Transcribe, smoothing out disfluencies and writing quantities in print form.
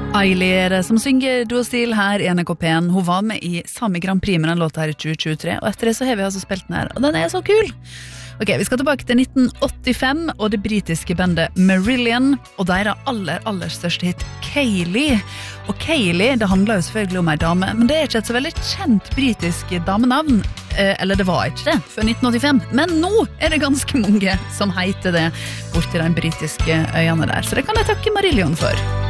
Ailey er det som synger Duo-stil her i NRK P1. Hun var med i samme Grand Prix med den låta her i 2023, og etter det så har vi altså spilt den her, og den er så kul! Ok, vi skal tilbake til 1985, og det britiske bandet Marillion, og deres aller største hit, Kayleigh. Og Kayleigh, det handler jo selvfølgelig om en dame, men det er ikke et så veldig kjent britisk damenavn, eller det var ikke det, før 1985. Men nå er det ganske mange som heter det borti de britiske øyene der, så det kan jeg takke Marillion for.